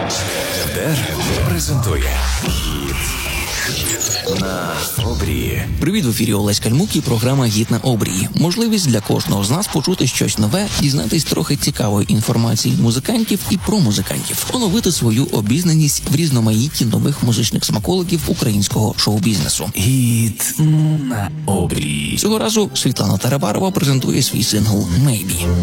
ДР презентує «Гіт на обрії». Привіт, в ефірі Олесь Кальмук і програма «Гіт на обрії». Можливість для кожного з нас почути щось нове, дізнатись трохи цікавої інформації від музикантів і про музикантів, оновити свою обізнаність в різноманітті нових музичних смаколиків українського шоу-бізнесу. «Гіт на обрії». Цього разу Світлана Тарабарова презентує свій сингл «Maybe».